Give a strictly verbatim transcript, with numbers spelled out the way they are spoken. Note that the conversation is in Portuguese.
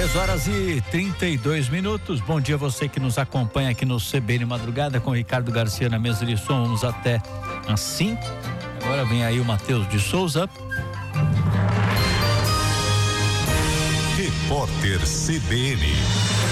três horas e trinta e dois minutos. Bom dia você que nos acompanha aqui no C B N Madrugada com Ricardo Garcia na mesa de som. Vamos até às cinco. Agora vem aí o Matheus de Souza. Repórter C B N.